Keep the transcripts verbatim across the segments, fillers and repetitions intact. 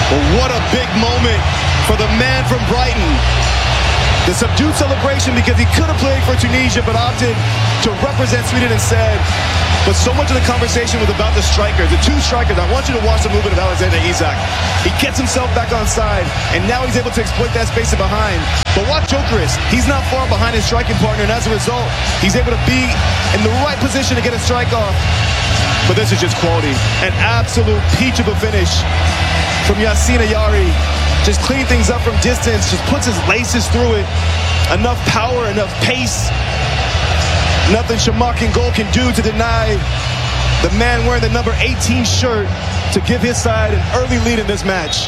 Well, what a big moment for the man from Brighton. The subdued celebration because he could have played for Tunisia but opted to represent Sweden instead. But so much of the conversation was about the strikers, the two strikers. I want you to watch the movement of Alexander Isak. He gets himself back on side, and now he's able to exploit that space in behind. But watch Gyökeres. He's not far behind his striking partner, and as a result, he's able to be in the right position to get a strike off. But this is just quality. An absolute peach of a finish from Yassine Ayari. Just clean things up from distance, just puts his laces through it. Enough power, enough pace. Nothing Chamakh in goal can do to deny the man wearing the number eighteen shirt to give his side an early lead in this match.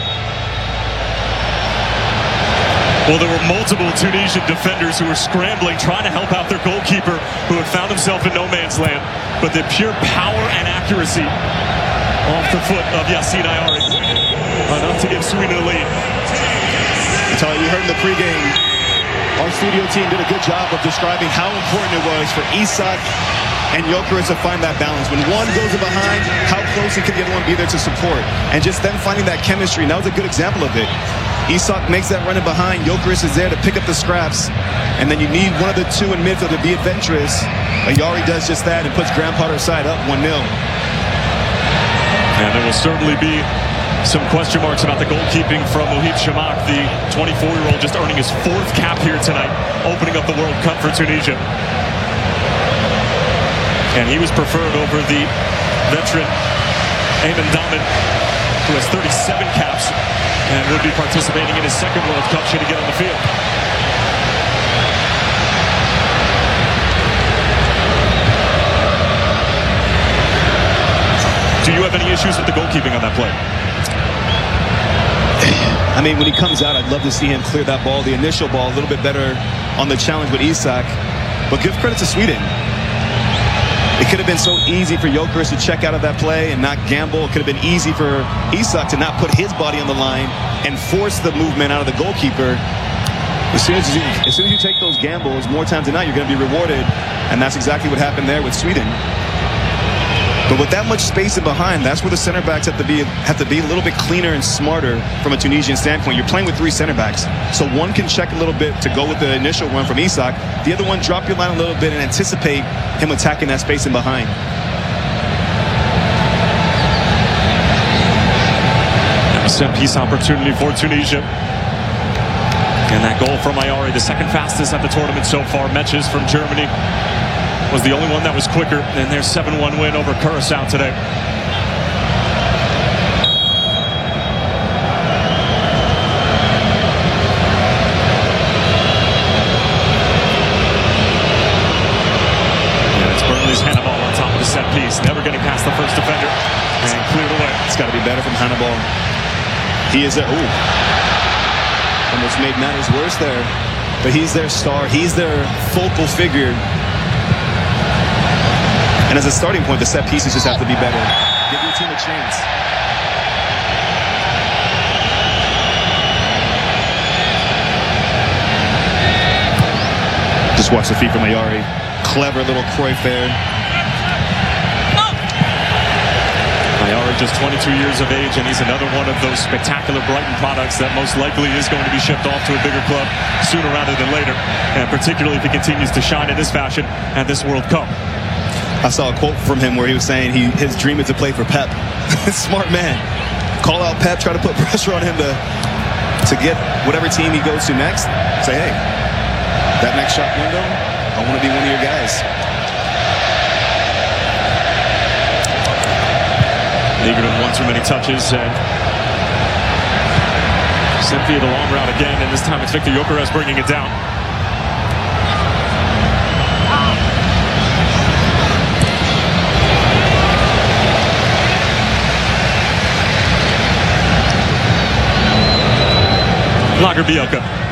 Well, there were multiple Tunisian defenders who were scrambling, trying to help out their goalkeeper, who had found himself in no man's land. But the pure power and accuracy off the foot of Yassine Ayari, enough to give Sweden a lead. Tell you, we heard in the pregame, our studio team did a good job of describing how important it was for Isak and Gyökeres to find that balance. When one goes in behind, how closely can the other one be there to support? And just them finding that chemistry, and that was a good example of it. Isak makes that run in behind, Gyökeres is there to pick up the scraps, and then you need one of the two in midfield to be adventurous. Ayari does just that and puts Graham Potter's side up one nil. And there will certainly be some question marks about the goalkeeping from Mohib Chamakh, the twenty-four-year-old just earning his fourth cap here tonight, opening up the World Cup for Tunisia. And he was preferred over the veteran Ayman Daman, who has thirty-seven caps and would be participating in his second World Cup should he get on the field. Do you have any issues with the goalkeeping on that play? I mean, when he comes out, I'd love to see him clear that ball. The initial ball, a little bit better on the challenge with Isak. But give credit to Sweden. It could have been so easy for Gyökeres to check out of that play and not gamble. It could have been easy for Isak to not put his body on the line and force the movement out of the goalkeeper. As soon as you, as soon as you take those gambles, more times than not, you're going to be rewarded. And that's exactly what happened there with Sweden. But with that much space in behind, that's where the center backs have to be have to be a little bit cleaner and smarter from a Tunisian standpoint. You're playing with three center backs, so one can check a little bit to go with the initial run from Isak. The other one, drop your line a little bit and anticipate him attacking that space in behind. A set piece opportunity for Tunisia. And that goal from Ayari, the second fastest at the tournament so far. Metjes from Germany was the only one that was quicker in their seven one win over Curacao today. And it's Burnley's Hannibal on top of the set piece, never getting past the first defender, and cleared away. It's got to be better from Hannibal. He is there. Ooh. Almost made matters worse there. But he's their star. He's their focal figure. And as a starting point, the set pieces just have to be better. Give your team a chance. Just watch the feet from Ayari. Clever little Cruyff there. Ayari just twenty-two years of age, and he's another one of those spectacular Brighton products that most likely is going to be shipped off to a bigger club sooner rather than later, and particularly if he continues to shine in this fashion at this World Cup. I saw a quote from him where he was saying he, his dream is to play for Pep. Smart man. Call out Pep, try to put pressure on him to, to get whatever team he goes to next. Say, hey, that next shot window, I want to be one of your guys. Egerton won too many touches and sent via the long route again, and this time it's Viktor Gyökeres bringing it down. Lagerbielke